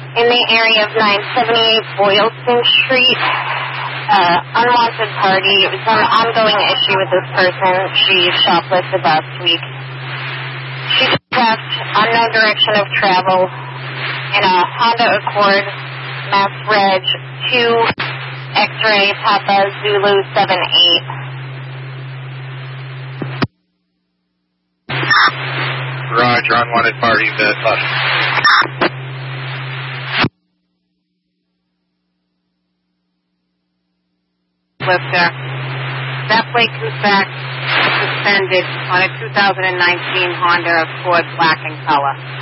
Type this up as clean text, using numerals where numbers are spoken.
in the area of 978 Boylston Street. Unwanted party. It was an ongoing issue with this person. She shoplifted last week. She left unknown direction of travel in a Honda Accord, Mass Reg 2 X-ray Papa Zulu 78. Roger, unwanted party, bus. Lifter. That plate comes back suspended on a 2019 Honda Accord black in color.